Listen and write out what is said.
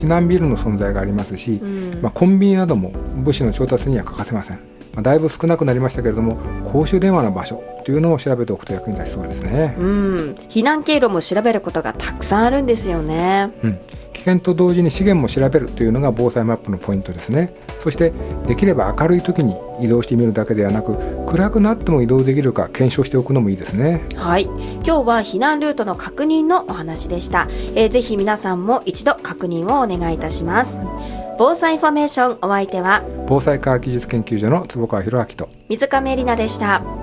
避難ビルの存在がありますし、コンビニなども物資の調達には欠かせません。だいぶ少なくなりましたけれども、公衆電話の場所というのを調べておくと役に立ちそうですね。 避難経路も調べることがたくさんあるんですよね。 危険と同時に資源も調べるというのが防災マップのポイントですね。そしてできれば明るい時に移動してみるだけではなく、暗くなっても移動できるか検証しておくのもいいですね。 はい、今日は避難ルートの確認のお話でした。ぜひ皆さんも一度確認をお願いいたします。防災フォーメーション、お相手は防災科学技術研究所の坪川博明と水上里奈でした。